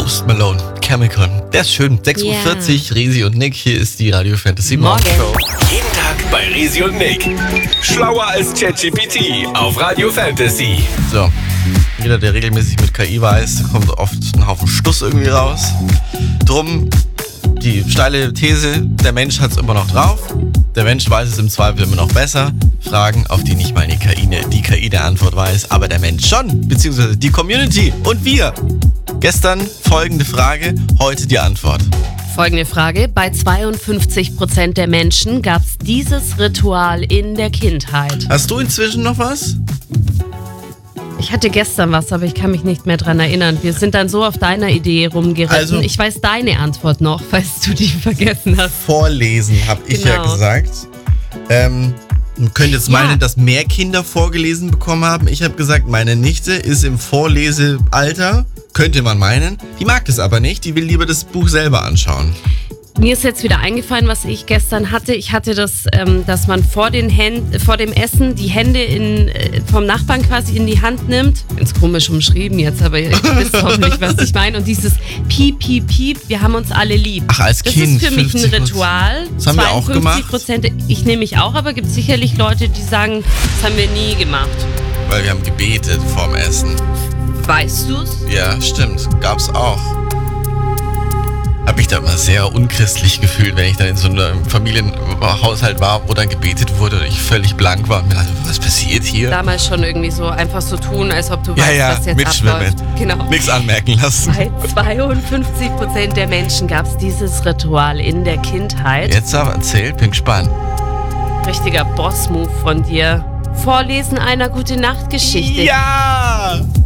Post Malone, Chemical. Der ist schön. 6.40 Uhr, Resi und Nick. Hier ist die Radio Fantasy Morgenshow. Jeden Tag bei Resi und Nick. Schlauer als ChatGPT auf Radio Fantasy. So, jeder, der regelmäßig mit KI weiß, da kommt oft ein Haufen Stuss irgendwie raus. Drum die steile These, der Mensch hat es immer noch drauf. Der Mensch weiß es im Zweifel immer noch besser. Fragen, auf die nicht mal die KI der Antwort weiß, aber der Mensch schon, beziehungsweise die Community und wir. Gestern folgende Frage, heute die Antwort. Folgende Frage: Bei 52% der Menschen gab es dieses Ritual in der Kindheit. Hast du inzwischen noch was? Ich hatte gestern was, aber ich kann mich nicht mehr dran erinnern. Wir sind dann so auf deiner Idee rumgeritten. Also, ich weiß deine Antwort noch, falls du die vergessen hast. Vorlesen, habe ich ja gesagt. Man könnte jetzt meinen, dass mehr Kinder vorgelesen bekommen haben. Ich habe gesagt, meine Nichte ist im Vorlesealter. Könnte man meinen. Die mag das aber nicht. Die will lieber das Buch selber anschauen. Mir ist jetzt wieder eingefallen, was ich gestern hatte. Ich hatte das, dass man vor dem Essen die Hände vom Nachbarn quasi in die Hand nimmt. Ganz komisch umschrieben jetzt, aber ihr wisst hoffentlich, was ich meine. Und dieses Piep, Piep, Piep, wir haben uns alle lieb. Ach, als Kind. Das ist für mich ein Ritual. Das haben wir auch gemacht. 52%. Ich nehme mich auch, aber gibt es sicherlich Leute, die sagen, das haben wir nie gemacht. Weil wir haben gebetet vorm Essen. Weißt du's? Ja, stimmt. Gab's auch. Habe ich da immer sehr unchristlich gefühlt, wenn ich dann in so einem Familienhaushalt war, wo dann gebetet wurde und ich völlig blank war und mir dachte, was passiert hier? Damals schon irgendwie so einfach so tun, als ob du weißt, was jetzt mitschwimmen. abläuft. Genau. Nichts anmerken lassen. Bei 52% der Menschen gab es dieses Ritual in der Kindheit. Jetzt aber erzählt, bin gespannt. Richtiger Boss-Move von dir. Vorlesen einer Gute-Nacht-Geschichte. Ja!